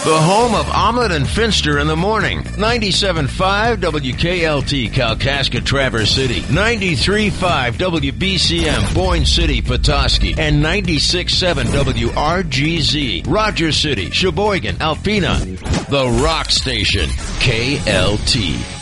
The home of Omelet and Finster in the morning. 97.5 WKLT, Kalkaska, Traverse City. 93.5 WBCM, Boyne City, Petoskey. And 96.7 WRGZ, Rogers City, Sheboygan, Alpena. The Rock Station, KLT.